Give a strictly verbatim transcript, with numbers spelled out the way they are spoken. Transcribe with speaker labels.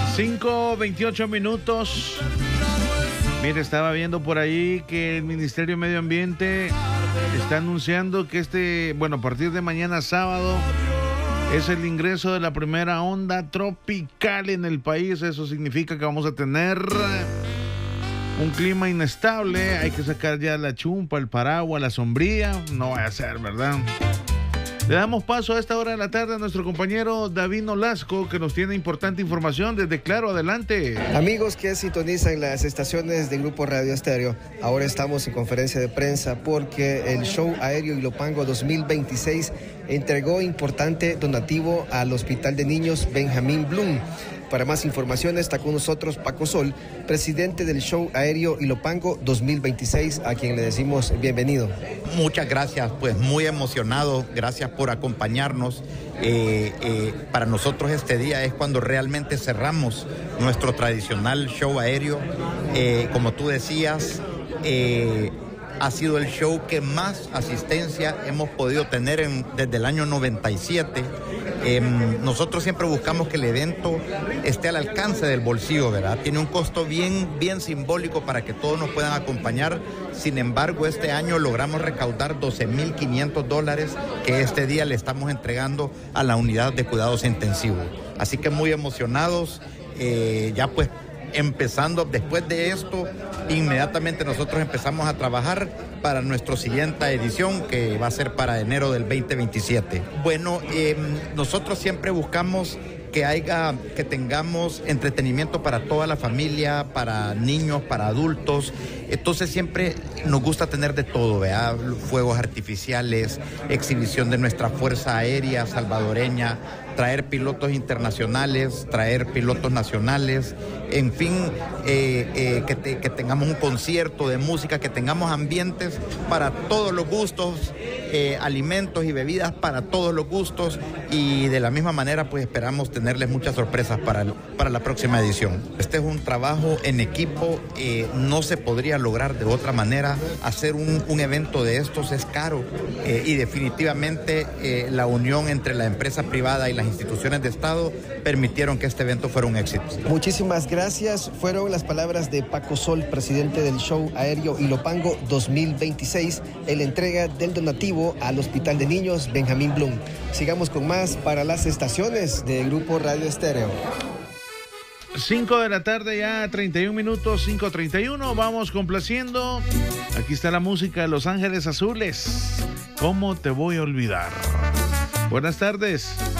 Speaker 1: cinco veintiocho minutos. Mire, estaba viendo por ahí que el Ministerio de Medio Ambiente está anunciando que este, bueno, a partir de mañana sábado es el ingreso de la primera onda tropical en el país. Eso significa que vamos a tener un clima inestable. Hay que sacar ya la chumpa, el paraguas, la sombrilla. No va a ser, ¿verdad? Le damos paso a esta hora de la tarde a nuestro compañero David Nolasco, que nos tiene importante información desde Claro. Adelante.
Speaker 2: Amigos que sintonizan las estaciones de Grupo Radio Estéreo, ahora estamos en conferencia de prensa porque el show aéreo Ilopango dos mil veintiséis entregó importante donativo al Hospital de Niños Benjamín Bloom. Para más información está con nosotros Paco Sol, presidente del show aéreo Ilopango dos mil veintiséis, a quien le decimos bienvenido.
Speaker 3: Muchas gracias, pues muy emocionado, gracias por acompañarnos. Eh, eh, para nosotros este día es cuando realmente cerramos nuestro tradicional show aéreo. Eh, como tú decías, eh, ha sido el show que más asistencia hemos podido tener en, desde el año noventa y siete. Eh, nosotros siempre buscamos que el evento esté al alcance del bolsillo, ¿verdad? Tiene un costo bien, bien simbólico para que todos nos puedan acompañar. Sin embargo, este año logramos recaudar doce mil quinientos dólares que este día le estamos entregando a la unidad de cuidados intensivos. Así que muy emocionados, eh, ya pues empezando después de esto, inmediatamente nosotros empezamos a trabajar para nuestra siguiente edición, que va a ser para enero del veinte veintisiete. Bueno, eh, nosotros siempre buscamos que haya, que tengamos entretenimiento para toda la familia, para niños, para adultos. Entonces siempre nos gusta tener de todo, ¿verdad? Fuegos artificiales, exhibición de nuestra Fuerza Aérea Salvadoreña, traer pilotos internacionales, traer pilotos nacionales, en fin, eh, eh, que, te, que tengamos un concierto de música, que tengamos ambientes para todos los gustos, eh, alimentos y bebidas para todos los gustos, y de la misma manera pues esperamos tenerles muchas sorpresas para, el, para la próxima edición. Este es un trabajo en equipo, eh, no se podría lograr de otra manera. Hacer un, un evento de estos es caro, eh, y definitivamente eh, la unión entre la empresa privada y las instituciones de Estado permitieron que este evento fuera un éxito.
Speaker 2: Muchísimas gracias. Fueron las palabras de Paco Sol, presidente del show aéreo Ilopango dos mil veintiséis, en la entrega del donativo al Hospital de Niños Benjamín Bloom. Sigamos con más para las estaciones de Grupo Radio Estéreo.
Speaker 1: cinco de la tarde ya, treinta y un minutos, cinco treinta y uno. Vamos complaciendo. Aquí está la música de Los Ángeles Azules. ¿Cómo te voy a olvidar? Buenas tardes.